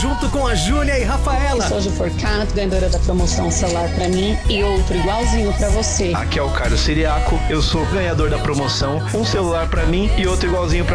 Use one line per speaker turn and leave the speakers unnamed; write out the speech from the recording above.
junto com a Júlia e Rafaela.
Sou Ju Forcato, ganhadora da promoção celular pra mim e outro igualzinho pra você.
Aqui é o Caio Siriaco, eu sou ganhador da promoção, um celular pra mim e outro igualzinho pra